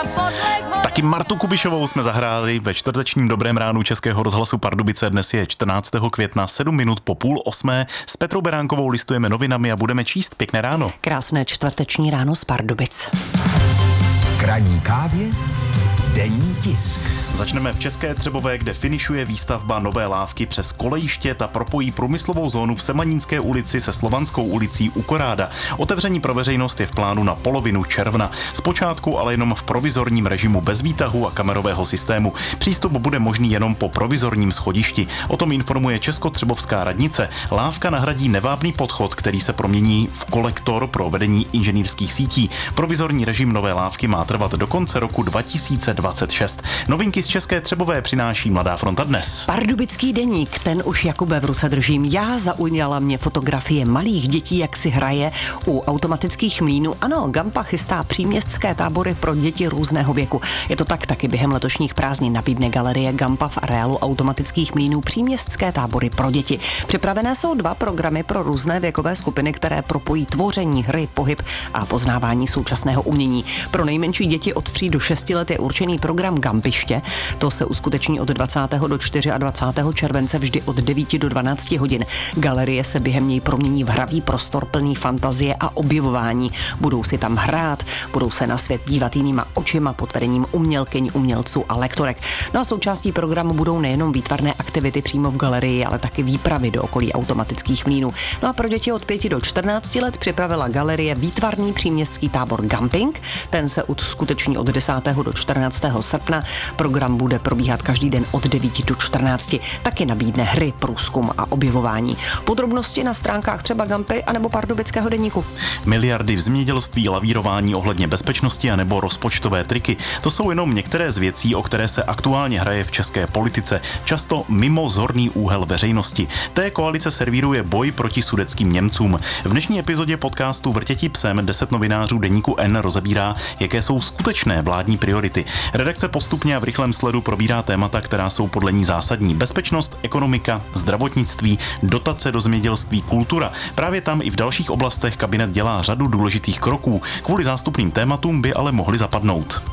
Taky Martu Kubišovou jsme zahráli ve čtvrtečním Dobrém ránu Českého rozhlasu Pardubice. Dnes je 14. května, 7 minut po 7:30. S Petrou Beránkovou listujeme novinami a budeme číst. Pěkné ráno. Krásné čtvrteční ráno z Pardubic. K ranní kávě denní tisk. Začneme v České Třebové, kde finišuje výstavba nové lávky přes kolejiště. Ta propojí průmyslovou zónu v Semanínské ulici se Slovanskou ulicí u Koráda. Otevření pro veřejnost je v plánu na polovinu června. Zpočátku ale jenom v provizorním režimu bez výtahu a kamerového systému. Přístup bude možný jenom po provizorním schodišti. O tom informuje Českotřebovská radnice. Lávka nahradí nevábný podchod, který se promění v kolektor pro vedení inženýrských sítí. Provizorní režim nové lávky má trvat do konce roku 2026. Novinky z České Třebové přináší Mladá fronta dnes. Pardubický deník, ten už Jakube v ruce držím já. Zaujala mě fotografie malých dětí, jak si hraje u automatických mlýnů. Ano, Gampa chystá příměstské tábory pro děti různého věku. Je to tak taky během letošních prázdnin nabídne galerie Gampa v areálu automatických mlýnů příměstské tábory pro děti. Připravené jsou 2 programy pro různé věkové skupiny, které propojí tvoření, hry, pohyb a poznávání současného umění. Pro nejmenší děti od 3 do 6 let je určený program Gampiště. To se uskuteční od 20. do 24. července vždy od 9 do 12 hodin. Galerie se během něj promění v hravý prostor plný fantazie a objevování. Budou si tam hrát, budou se na svět dívat jinýma očima pod vedením umělkyň, umělců a lektorek. No a součástí programu budou nejenom výtvarné aktivity přímo v galerii, ale taky výpravy do okolí automatických mlýnů. No a pro děti od 5 do 14 let připravila galerie výtvarný příměstský tábor Gamping. Ten se uskuteční od 10. do 14. srpna. Program bude probíhat každý den od 9 do 14. Taky nabídne hry, průzkum a objevování. Podrobnosti na stránkách třeba Gampy anebo Pardubického deníku. Miliardy v zemědělství, lavírování ohledně bezpečnosti a nebo rozpočtové triky. To jsou jenom některé z věcí, o které se aktuálně hraje v české politice. Často mimo zorný úhel veřejnosti. Té koalice servíruje boj proti sudetským Němcům. V dnešní epizodě podcastu Vrtěti psem 10 novinářů deníku N rozebírá, jaké jsou skutečné vládní priority. Redakce postupně a v rychlém sledu probírá témata, která jsou podle ní zásadní. Bezpečnost, ekonomika, zdravotnictví, dotace do zemědělství, kultura. Právě tam i v dalších oblastech kabinet dělá řadu důležitých kroků. Kvůli zástupným tématům by ale mohli zapadnout.